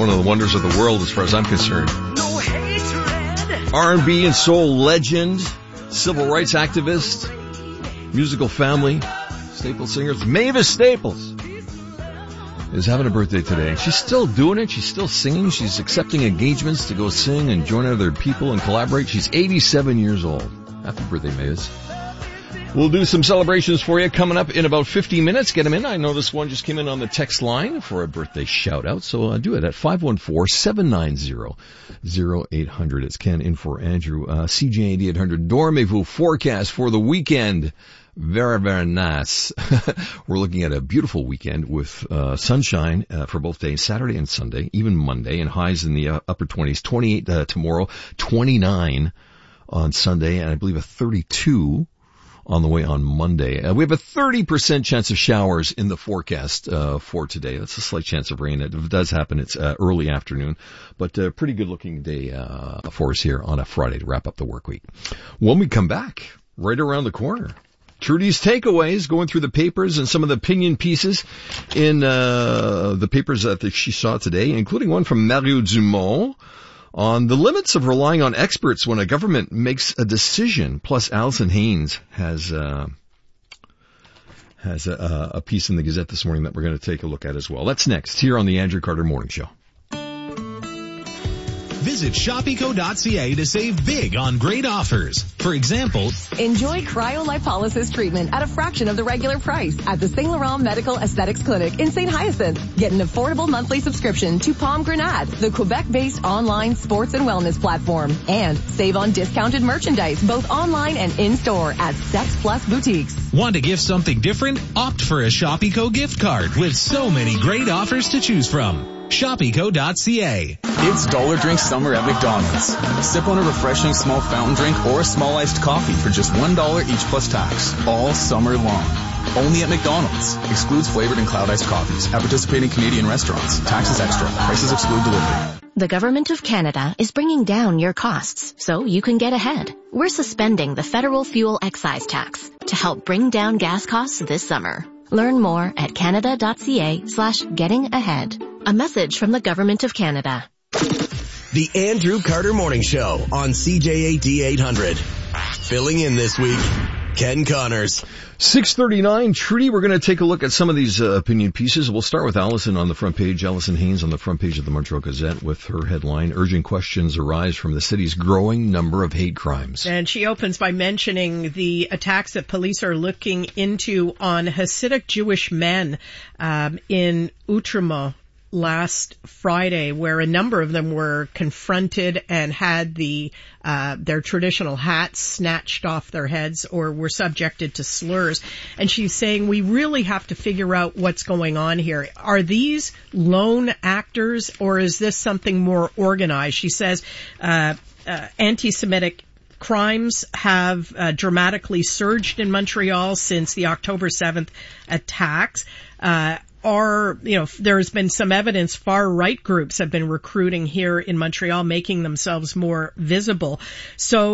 one of the wonders of the world as far as I'm concerned. R&B and soul legend, civil rights activist, musical family, Staples singers. Mavis Staples is having a birthday today. She's still doing it. She's still singing. She's accepting engagements to go sing and join other people and collaborate. She's 87 years old. Happy birthday, Mavis. We'll do some celebrations for you coming up in about 50 minutes. Get them in. I know this one just came in on the text line for a birthday shout-out, so do it at 514-790-0800. It's Ken in for Andrew. CJ 8800 Dormez-vous forecast for the weekend. Very, very nice. We're looking at a beautiful weekend with sunshine for both days, Saturday and Sunday, even Monday, and highs in the upper 20s. 28 tomorrow, 29 on Sunday, and I believe a 32 on the way on Monday. We have a 30% chance of showers in the forecast for today. That's a slight chance of rain. If it does happen, it's early afternoon, but a pretty good-looking day for us here on a Friday to wrap up the work week. When we come back, right around the corner, Trudy's Takeaways, going through the papers and some of the opinion pieces in the papers that she saw today, including one from Mario Dumont on the limits of relying on experts when a government makes a decision. Plus, Allison Haynes has a piece in the Gazette this morning that we're going to take a look at as well. That's next here on the Andrew Carter Morning Show. Visit Shopeco.ca to save big on great offers. For example, enjoy cryolipolysis treatment at a fraction of the regular price at the Saint Laurent Medical Aesthetics Clinic in St. Hyacinthe. Get an affordable monthly subscription to Palm Grenade, the Quebec-based online sports and wellness platform. And save on discounted merchandise both online and in-store at Sex Plus Boutiques. Want to gift something different? Opt for a Shopeco gift card with so many great offers to choose from. Shopeco.ca. It's Dollar Drink Summer at McDonald's. Sip on a refreshing small fountain drink or a small iced coffee for just $1 each plus tax. All summer long. Only at McDonald's. Excludes flavored and cloud iced coffees. At participating Canadian restaurants. Taxes extra. Prices exclude delivery. The Government of Canada is bringing down your costs so you can get ahead. We're suspending the federal fuel excise tax to help bring down gas costs this summer. Learn more at canada.ca/getting ahead. A message from the Government of Canada. The Andrew Carter Morning Show on CJAD 800. Filling in this week, Ken Connors. 6:39, Trudy, we're going to take a look at some of these opinion pieces. We'll start with Allison on the front page, Allison Haynes on the front page of the Montreal Gazette with her headline, Urgent Questions Arise from the City's Growing Number of Hate Crimes. And she opens by mentioning the attacks that police are looking into on Hasidic Jewish men in Outremont last Friday, where a number of them were confronted and had their traditional hats snatched off their heads or were subjected to slurs. And she's saying we really have to figure out what's going on here. Are these lone actors or is this something more organized? She says anti-Semitic crimes have dramatically surged in Montreal since the October 7th attacks. There's been some evidence far-right groups have been recruiting here in Montreal, making themselves more visible. So